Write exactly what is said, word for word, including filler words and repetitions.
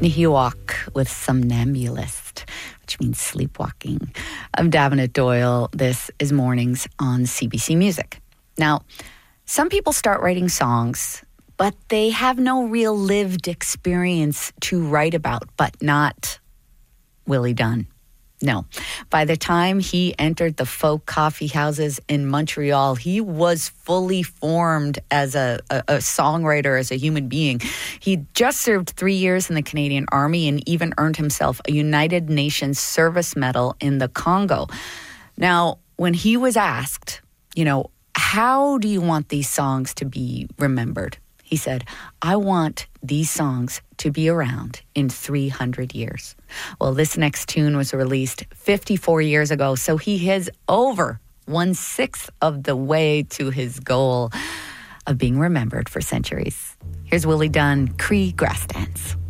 Nihiwalk with Somnambulist, which means sleepwalking. I'm Davenant Doyle. This is Mornings on C B C Music. Now, some people start writing songs, but they have no real lived experience to write about, but not Willie Dunn. No. By the time he entered the folk coffee houses in Montreal, he was fully formed as a, a, a songwriter, as a human being. He just served three years in the Canadian Army and even earned himself a United Nations Service Medal in the Congo. Now, when he was asked, you know, how do you want these songs to be remembered? He said, I want these songs to be around in three hundred years. Well, this next tune was released fifty-four years ago, so he is over one-sixth of the way to his goal of being remembered for centuries. Here's Willie Dunn, Cree Grass Dance.